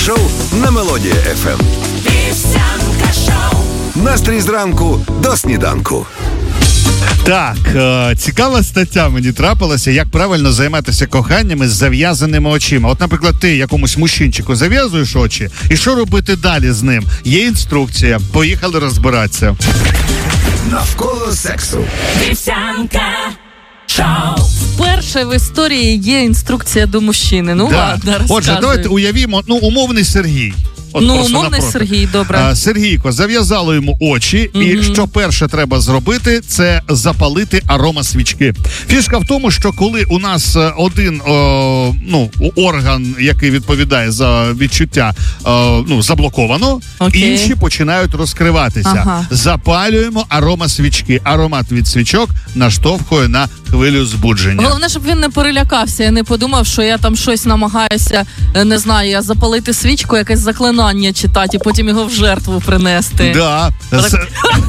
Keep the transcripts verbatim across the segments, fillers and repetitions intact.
шоу на Мелодія еф ем. Вівсянка шоу. Настрій зранку до сніданку. Так, е, цікава стаття мені трапилася, як правильно займатися коханнями з зав'язаними очима. От, наприклад, ти якомусь мужчинчику зав'язуєш очі, і що робити далі з ним? Є інструкція. Поїхали розбиратися. Навколо сексу. Вівсянка шоу. Вперше в історії є інструкція до мужчини. Ну, да. ладно, розказуй. Отже, давайте уявімо, ну, умовний Сергій. От ну, умовний Сергій, добре. А, Сергійко, зав'язало йому очі, mm-hmm. і що перше треба зробити, це запалити аромасвічки. Фішка в тому, що коли у нас один о, ну, орган, який відповідає за відчуття, о, ну, заблоковано, okay. інші починають розкриватися. Ага. Запалюємо аромасвічки. Аромат від свічок наштовхує на хвилю збудження. Головне, щоб він не перелякався і не подумав, що я там щось намагаюся, не знаю, я запалити свічку, якесь заклинання читати, і потім його в жертву принести. Да. Так...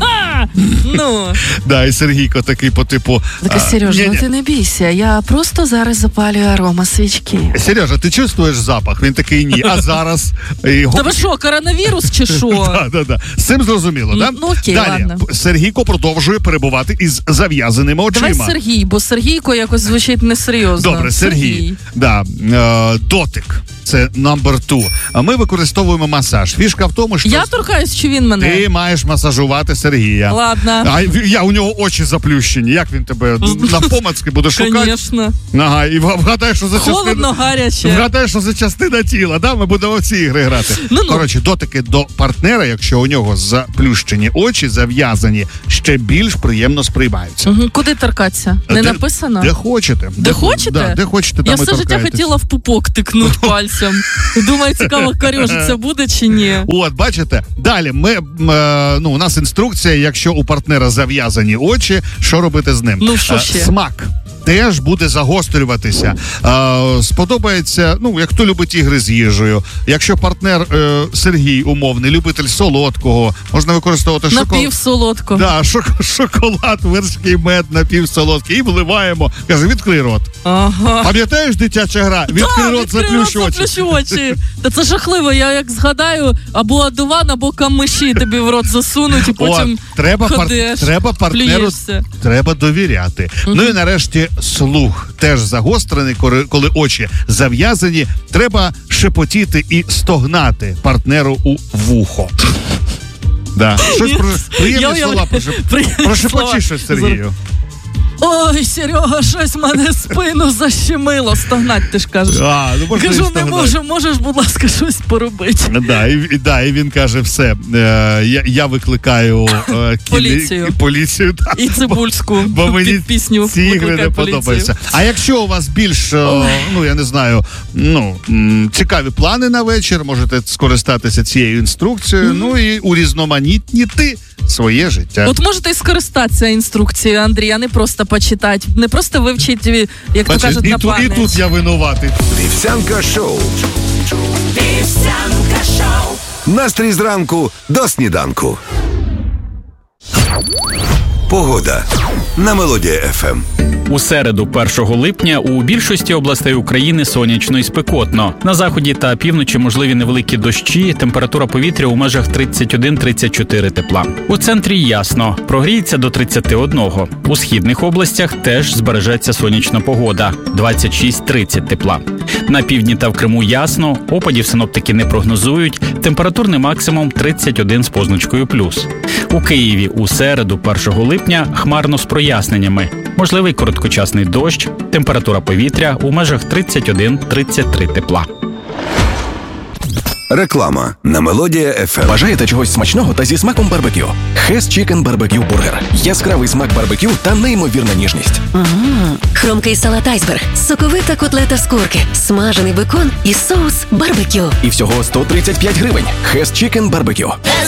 ну. Да, і Сергійко такий по типу... Так, Сереж, ну ти не бійся, я просто зараз запалюю аромасвічки. Сережа, ти чувствуєш запах? Він такий, ні. А зараз... Та ви що, коронавірус чи що? Да, да, да. З цим зрозуміло, да? Ну, окей, далі, ладно. Сергійко продовжує перебувати із зав'язаними очима. Давай Сергій, бо Сергійко якось звучить несерйозно. Добре, Сергій. Сергій. Да. Е, дотик. Це number two. А ми використовуємо масаж. Фішка в тому, що... Я торкаюсь, чи він мене? Ти маєш масажувати Сергія. Ладно. А я, у нього очі заплющені. Як він тебе навпомацьки буде шукати? Конечно. Ага, і вгадай, що за частина... Холодно, гаряче. Вгадай, що за частина тіла, да? Ми будемо в ці ігри грати. Ну-ну. Коротше, дотики до партнера, якщо у нього заплющені очі, зав'язані, ще більш приємно сприймаються. Угу. Куди торкатися? Не де, написано? Де хочете. Де, де хочете? Да, де хочете, там я і все життя хотіла в пупок тикнути пальцем. Думаю, цікаво, корьожиться буде чи ні. От, бачите? Далі, ми, е, ну, у нас інструкція, якщо у партнера зав'язані очі, що робити з ним? Ну, що ще? Смак теж буде загострюватися. Е, сподобається, ну, як хто любить ігри з їжею. Якщо партнер е, Сергій умовний, любитель солодкого, можна використовувати шоколад. Напівсолодко. Да, шок- шоколад, вершки, мед, напівсолодкий. І вливаємо. Каже, відкрий рот. Ага. Пам'ятаєш дитяча гра? Відкрий да, рот, заплющ очі. заплющ очі. Та це жахливо. Я як згадаю, або одуван, або камиші тобі в рот засунуть, і потім От, треба, ходиш, пар... треба партнеру, плюєшся. Треба довіряти. Mm-hmm. Ну і нарешті слух теж загострений, коли очі зав'язані. Треба шепотіти і стогнати партнеру у вухо. Да. Щось про... приємні слова прошепочи щось, Сергію. Ой, Серега, щось мене спину защемило. Стогнать, ти ж кажеш. А, ну, кажу, не можу, можеш, будь ласка, щось поробити. Да, і, і, да, і він каже, все, е, я, я викликаю е, поліцію. І, поліцію да, і Цибульську бо, бо мені під пісню ці ігри не подобаються. А якщо у вас більш, е, ну, я не знаю, ну, м, цікаві плани на вечір, можете скористатися цією інструкцією, mm-hmm. ну і урізноманітніти своє життя. От можете і скористатися інструкцією, Андрій, а не просто почитати, не просто вивчити, як то кажуть, на пам'ять. І тут я винуватий. Вівсянка шоу. Вівсянка шоу. Настрій зранку до сніданку. Погода на Мелодія еф ем. У середу, першого липня, у більшості областей України сонячно і спекотно. На заході та півночі можливі невеликі дощі, температура повітря у межах тридцять один - тридцять чотири тепла. У центрі ясно, прогріється до тридцять один. У східних областях теж збережеться сонячна погода – двадцять шість - тридцять тепла. На півдні та в Криму ясно, опадів синоптики не прогнозують, температурний максимум тридцять один з позначкою плюс. У Києві у середу, першого липня, хмарно з проясненнями. Можливий короткочасний дощ, температура повітря у межах тридцять один - тридцять три тепла. Реклама на Мелодія еф ем. Бажаєте чогось смачного та зі смаком барбекю? Hess Chicken Barbecue Burger. Яскравий смак барбекю та неймовірна ніжність. Ммм, хрумкий салат айсберг, соковита котлета з курки, смажений бекон і соус барбекю. І всього сто тридцять п'ять гривень. Hess Chicken Barbecue.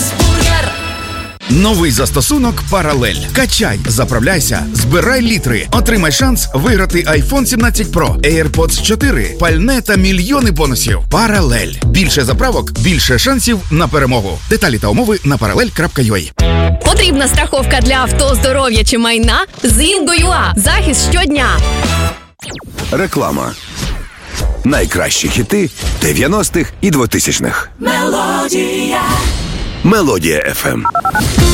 Новий застосунок «Паралель». Качай, заправляйся, збирай літри. Отримай шанс виграти айфон сімнадцять про, AirPods чотири, пальне та мільйони бонусів. «Паралель». Більше заправок, більше шансів на перемогу. Деталі та умови на паралель крапка ю а. Потрібна страховка для авто, здоров'я чи майна? З Інго.ua. Захист щодня. Реклама. Найкращі хіти дев'яностих і двотисячних. Мелодія. Мелодія еф ем.